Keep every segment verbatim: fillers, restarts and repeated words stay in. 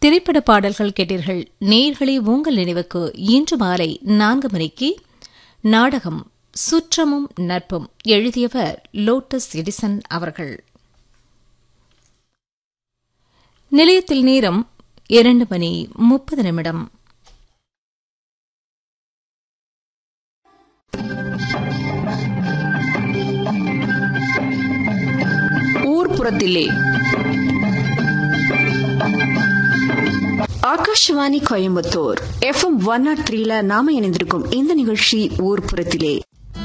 திரைப்பட பாடல்கள் கேட்டீர்கள். நேயர்களே, உங்கள் நினைவுக்கு இன்று மாலை நான்கு மணிக்கு நாடகம் சுற்றமும் நட்பும். எழுதியவர் லோட்டஸ் எடிசன் அவர்கள். நிலையத்தில் நேரம் இரண்டு மணி முப்பது நிமிடம். ஊர்ப்புறத்திலே Akashvani Coimbatore FM one not த்ரீல நாம இணைந்திருக்கும் இந்த நிகழ்ச்சி ஊர்ப்புறத்திலே.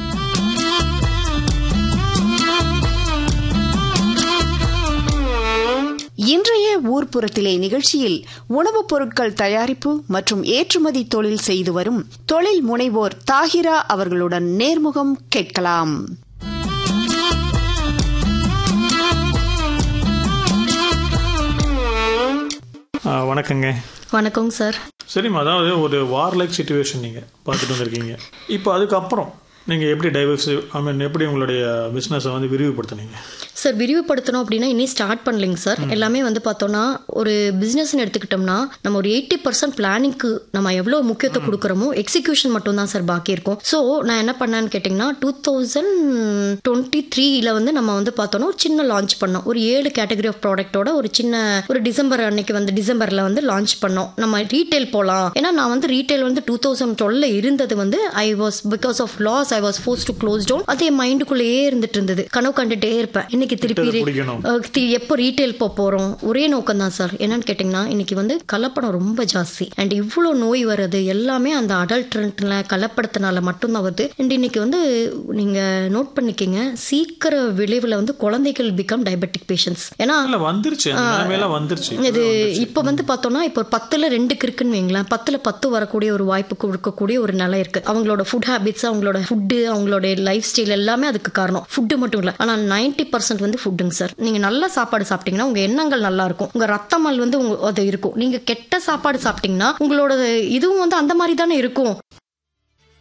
இன்றைய ஊர்ப்புறத்திலே நிகழ்ச்சியில் உணவுப் பொருட்கள் தயாரிப்பு மற்றும் ஏற்றுமதி தொழில் செய்து வரும் தொழில் முனைவோர் தாஹிரா அவர்களுடன் நேர்முகம் கேட்கலாம். வணக்கங்க. வணக்கம் சார். சரிம்மா, அதாவது ஒரு வார் லைக் சிச்சுவேஷன் நீங்கள் பார்த்துட்டு வந்திருக்கீங்க. இப்போ அதுக்கப்புறம் நீங்கள் எப்படி டைவர்ஸ் ஐ மீன் எப்படி உங்களுடைய பிஸ்னஸை வந்து விரிவுபடுத்துனீங்க? சார், விரிவுபடுத்தணும் அப்படின்னா இன்னும் ஸ்டார்ட் பண்ணலைங்க சார். எல்லாமே வந்து பார்த்தோன்னா ஒரு பிஸ்னஸ்ன்னு எடுத்துக்கிட்டோம்னா நம்ம ஒரு எயிட்டி பர்சன்ட் பிளானிங்க்கு நம்ம எவ்வளோ முக்கியத்துவம் கொடுக்குறோமோ எக்ஸிக்யூஷன் மட்டும் தான் சார் பாக்கி இருக்கும். ஸோ நான் என்ன பண்ணேன்னு கேட்டிங்கன்னா டூ தௌசண்ட் டுவெண்ட்டி த்ரீல வந்து நம்ம வந்து பார்த்தோன்னா ஒரு சின்ன லான்ச் பண்ணோம். ஒரு ஏழு கேட்டகரி ஆஃப் ப்ராடக்டோட ஒரு சின்ன ஒரு டிசம்பர் அன்னைக்கு வந்து டிசம்பரில் வந்து லான்ச் பண்ணோம். நம்ம ரீட்டைல் போகலாம். ஏன்னா நான் வந்து ரீட்டைல் வந்து டூ தௌசண்ட் டுவெல்ல இருந்தது வந்து I was because of loss I was force to close down. அதே மைண்டுக்குள்ளேயே இருந்துட்டு இருந்தது. கனவு கண்டுட்டே இருப்பேன். இன்னைக்கு திருப்பி எப்போ ரீட்டைல் போக போறோம் ஒரே நோக்கம் தான் சார். என்னன்னு கேட்டீங்கன்னா இன்னைக்கு வந்து கலப்படம் ரொம்ப ஜாஸ்தி அண்ட் இவ்வளோ நோய் வருது எல்லாமே அந்த அடல்ட்ரண்ட்ல கலப்படத்தினால மட்டும்தான் வருது. அண்ட் இன்னைக்கு வந்து நீங்க நோட் பண்ணிக்கிங்க, சீக்கிர விளைவுல வந்து குழந்தைகள் பிகம் டயபெட்டிக் பேஷன்ஸ். ஏன்னா இது இப்போ வந்து பார்த்தோம்னா இப்போ பத்துல ரெண்டுக்கு இருக்குன்னு வைங்களேன், பத்துல பத்து வரக்கூடிய ஒரு வாய்ப்பு கொடுக்கக்கூடிய ஒரு நிலை இருக்கு. அவங்களோட ஃபுட் ஹேபிட்ஸ், அவங்களோட ஃபுட்டு, அவங்களோட லைஃப் ஸ்டைல் எல்லாமே அதுக்கு காரணம். ஃபுட்டு மட்டும் இல்லை, ஆனால் நைன்டி பர்சன்ட் வந்து ஃபுட்டுங்க சார். நீங்க நல்ல சாப்பாடு சாப்பிட்டீங்கன்னா உங்க எண்ணங்கள் நல்லா இருக்கும், உங்க ரத்தமல் வந்து அது இருக்கும். நீங்க கெட்ட சாப்பாடு சாப்பிட்டீங்கன்னா உங்களோட இதுவும் வந்து அந்த மாதிரி தானே இருக்கும்.